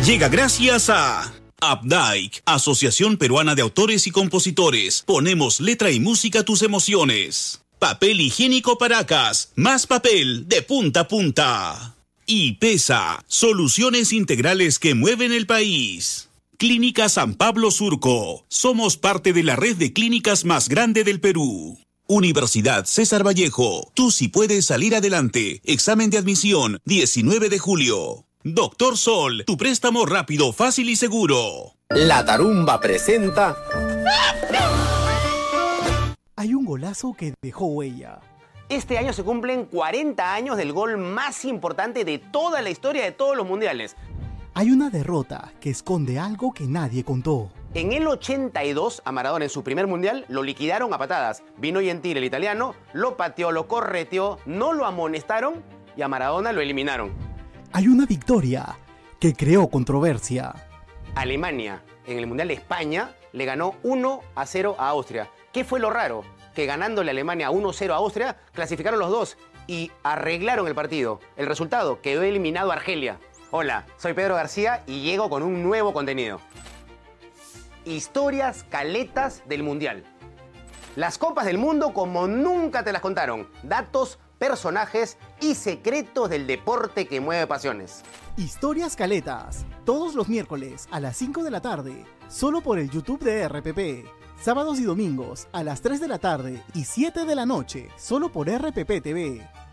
Llega gracias a Updike, Asociación Peruana de Autores y Compositores. Ponemos letra y música a tus emociones. Papel higiénico Paracas, más papel de punta a punta. Y PESA, soluciones integrales que mueven el país. Clínica San Pablo Surco, somos parte de la red de clínicas más grande del Perú. Universidad César Vallejo, tú sí puedes salir adelante. Examen de admisión, 19 de julio. Doctor Sol, tu préstamo rápido, fácil y seguro. La Tarumba presenta... Hay un golazo que dejó huella. Este año se cumplen 40 años del gol más importante de toda la historia de todos los mundiales. Hay una derrota que esconde algo que nadie contó. En el 82, a Maradona en su primer mundial lo liquidaron a patadas. Vino Gentile, el italiano, lo pateó, lo correteó, no lo amonestaron y a Maradona lo eliminaron. Hay una victoria que creó controversia. Alemania, en el Mundial de España, le ganó 1-0 a Austria. ¿Qué fue lo raro? Que ganándole a Alemania 1-0 a Austria, clasificaron los dos y arreglaron el partido. El resultado, quedó eliminado Argelia. Hola, soy Pedro García y llego con un nuevo contenido. Historias caletas del Mundial. Las copas del mundo como nunca te las contaron. Datos, personajes y secretos del deporte que mueve pasiones. Historias caletas, todos los miércoles a las 5 de la tarde, solo por el YouTube de RPP. Sábados y domingos a las 3 de la tarde y 7 de la noche, solo por RPP TV.